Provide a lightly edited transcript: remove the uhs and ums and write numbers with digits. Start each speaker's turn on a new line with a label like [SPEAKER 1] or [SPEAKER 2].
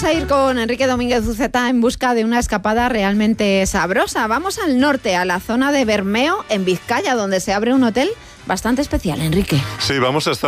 [SPEAKER 1] a ir con Enrique Domínguez Uceta en busca de una escapada realmente sabrosa. Vamos al norte, a la zona de Bermeo, en Vizcaya, donde se abre un hotel bastante especial, Enrique.
[SPEAKER 2] Sí, vamos a estar